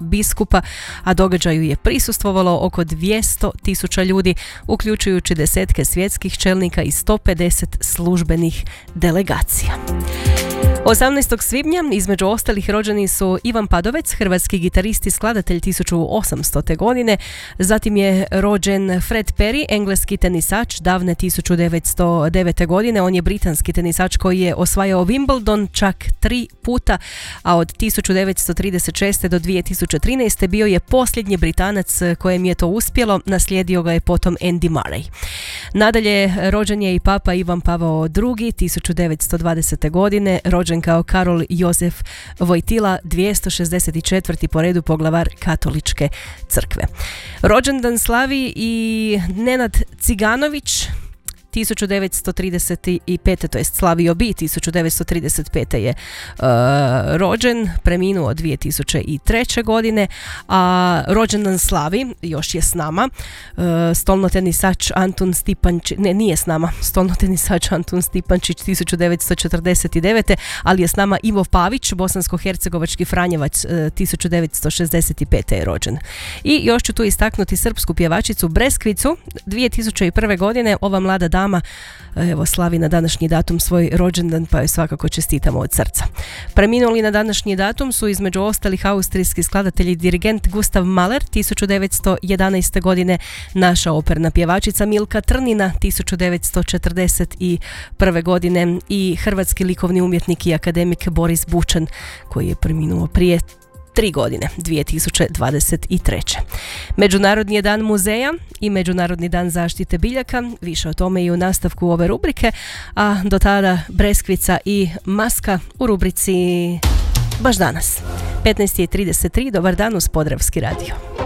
biskupa, a događaju je prisustvovalo oko 200.000 ljudi, uključujući desetke svjetskih čelnika i 150 službenih delegacija. 18. svibnja između ostalih rođeni su Ivan Padovec, hrvatski gitarist i skladatelj 1800. godine. Zatim je rođen Fred Perry, engleski tenisač davne 1909. godine. On je britanski tenisač koji je osvajao Wimbledon čak 3 puta, a od 1936. do 2013. bio je posljednji Britanac kojem je to uspjelo. Naslijedio ga je potom Andy Murray. Nadalje, rođen je i Papa Ivan Pavao II, 1920. godine, rođen kao Karol Jozef Vojtila, 264. po redu poglavar Katoličke crkve. Rođendan slavi i Nenad Ciganović, 1935. to jest slavio bi 1935. je rođen, preminuo 2003. godine, a rođendan slavi, još je s nama, stolnotenisač Antun Stipančić, ne, nije s nama, stolnotenisač Antun Stipančić 1949. ali je s nama Ivo Pavić, bosansko-hercegovački Franjevac, 1965. je rođen. I još ću tu istaknuti srpsku pjevačicu Breskvicu, 2001. godine ova mlada dama evo slavi na današnji datum svoj rođendan, pa joj svakako čestitamo od srca. Preminuli na današnji datum su između ostalih austrijski skladatelj i dirigent Gustav Mahler 1911. godine, naša operna pjevačica Milka Trnina 1941. godine i hrvatski likovni umjetnik i akademik Boris Bučan koji je preminuo prije 3 godine, 2023. Međunarodni je dan muzeja i Međunarodni dan zaštite biljaka. Više o tome i u nastavku ove rubrike, a do tada Breskvica i maska u rubrici Baš danas. 15:33, dobar dan uz Podravski radio.